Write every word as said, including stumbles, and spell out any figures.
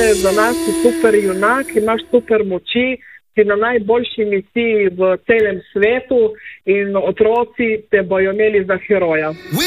je za nas super junak, imaš super moči, si na najboljši misiji v celem svetu in otroci te bojo imeli za heroja.